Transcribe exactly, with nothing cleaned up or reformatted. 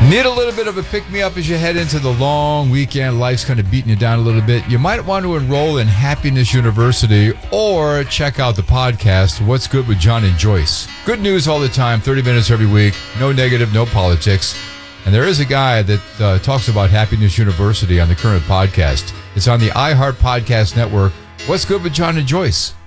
Need a little bit of a pick-me-up as you head into the long weekend. Life's kind of beating you down a little bit. You might want to enroll in Happiness University or check out the podcast, What's Good with John and Joyce. Good news all the time, thirty minutes every week. No negative, no politics. And there is a guy that uh, talks about Happiness University on the current podcast. It's on the iHeart Podcast Network. What's Good with John and Joyce?